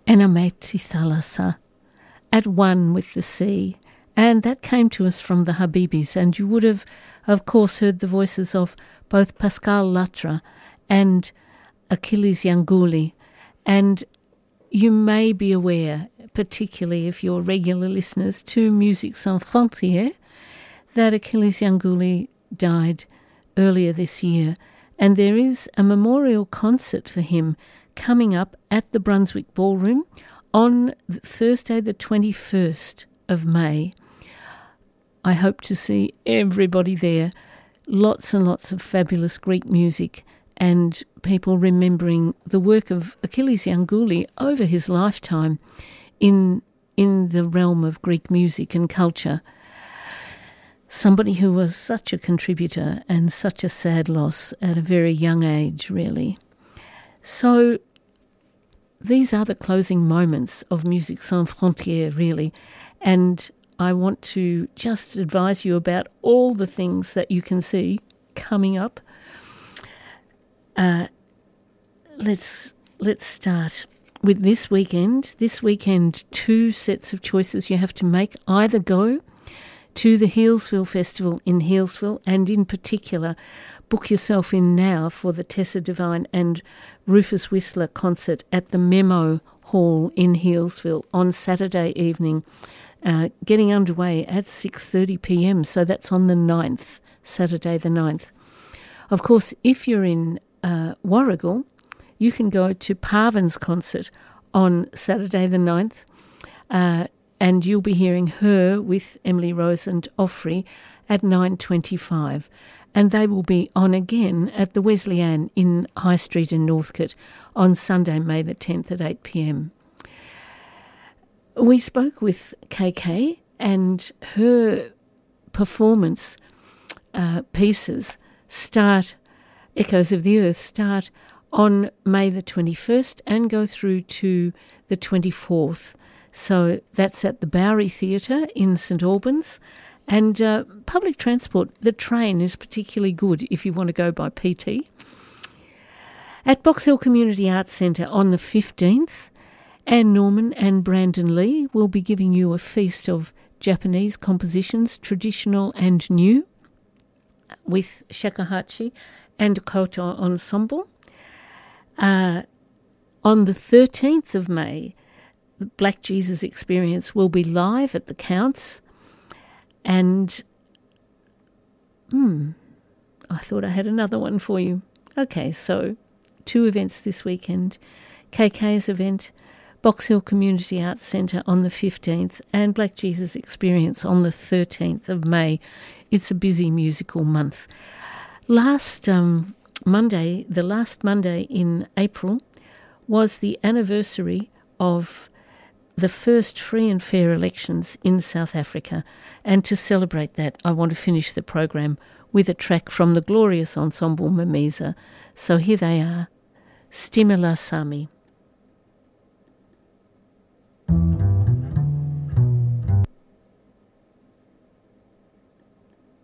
Enameti Thalassa, At One with the Sea. And that came to us from the Habibis, and you would have, of course, heard the voices of both Pascal Latra and Achilles Yangouli. And you may be aware, particularly if you're regular listeners to Musique Sans Frontières, that Achilles Yangouli died earlier this year, and there is a memorial concert for him coming up at the Brunswick Ballroom on Thursday the 21st of May. I hope to see everybody there. Lots and lots of fabulous Greek music and people remembering the work of Achilles Yangouli over his lifetime in the realm of Greek music and culture. Somebody who was such a contributor and such a sad loss at a very young age, really. So these are the closing moments of Musique Sans Frontières, really, and I want to just advise you about all the things that you can see coming up. Let's start with this weekend. This weekend, 2 sets of choices you have to make. Either go to the Healesville Festival in Healesville, and in particular, book yourself in now for the Tessa Devine and Rufus Whistler concert at the Memo Hall in Healesville on Saturday evening, getting underway at 6:30 p.m, so that's on the 9th, Saturday the 9th. Of course, if you're in Warragul, you can go to Parvin's concert on Saturday the 9th, and you'll be hearing her with Emily Rose and Offrey at 9:25. And they will be on again at the Wesleyan in High Street in Northcote on Sunday, May the 10th at 8 p.m. We spoke with KK, and her performance pieces start, Echoes of the Earth, start on May the 21st and go through to the 24th. So that's at the Bowery Theatre in St Albans. And public transport, the train is particularly good if you want to go by PT. At Box Hill Community Arts Centre on the 15th, Anne Norman and Brandon Lee will be giving you a feast of Japanese compositions, traditional and new, with shakuhachi and koto ensemble. On the 13th of May, the Black Jesus Experience will be live at the Counts. And I thought I had another one for you. Okay, so 2 events this weekend. KK's event, Box Hill Community Arts Centre on the 15th, and Black Jesus Experience on the 13th of May. It's a busy musical month. Last Monday, the last Monday in April, was the anniversary of the first free and fair elections in South Africa. And to celebrate that, I want to finish the program with a track from the glorious ensemble Memeza. So here they are, Stimula Sami.